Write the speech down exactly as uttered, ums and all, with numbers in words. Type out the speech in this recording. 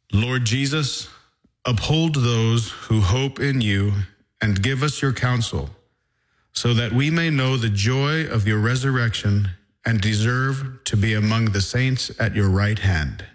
Lord Jesus, uphold those who hope in you and give us your counsel, so that we may know the joy of your resurrection and deserve to be among the saints at your right hand.